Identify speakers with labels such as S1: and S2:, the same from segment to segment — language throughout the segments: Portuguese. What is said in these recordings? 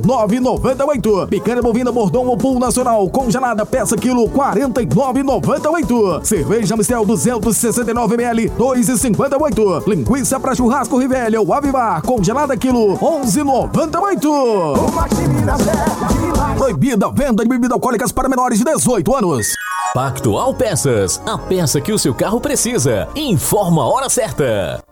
S1: 49,98. Picanha bovina Bordon ou Pool Nacional congelada peça quilo 49,98. Cerveja Mistel 269 ml 2,58. Linguiça para churrasco Rivelli ou Avivar congelada quilo 11,98. Proibida a venda de bebidas alcoólicas para menores de 18 anos.
S2: Pactual Peças, a peça que o seu carro precisa. Informa a hora certa.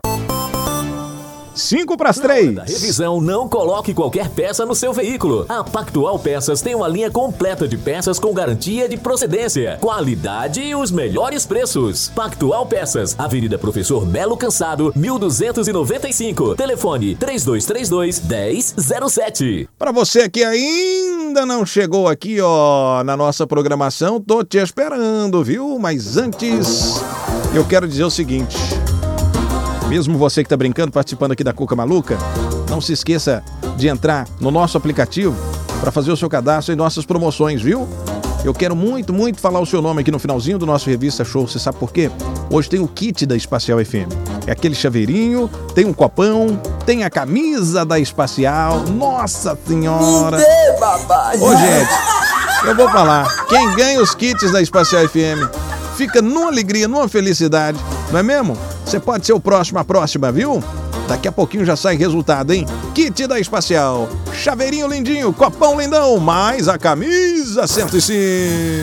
S3: 5:03.
S2: Na revisão, não coloque qualquer peça no seu veículo. A Pactual Peças tem uma linha completa de peças com garantia de procedência, qualidade e os melhores preços. Pactual Peças, Avenida Professor Melo Cansado, 1295. Telefone 3232-1007.
S3: Para você que ainda não chegou aqui, ó, na nossa programação, tô te esperando, viu? Mas antes, eu quero dizer o seguinte. Mesmo você que está brincando, participando aqui da Cuca Maluca, não se esqueça de entrar no nosso aplicativo para fazer o seu cadastro em nossas promoções, viu? Eu quero muito, muito falar o seu nome aqui no finalzinho do nosso Revista Show. Você sabe por quê? Hoje tem o kit da Espacial FM. É aquele chaveirinho, tem um copão, tem a camisa da Espacial. Nossa Senhora! Ô, gente, eu vou falar. Quem ganha os kits da Espacial FM fica numa alegria, numa felicidade, não é mesmo? Você pode ser o próximo, a próxima, viu? Daqui a pouquinho já sai resultado, hein? Kit da Espacial, chaveirinho lindinho, copão lindão, mais a camisa 105.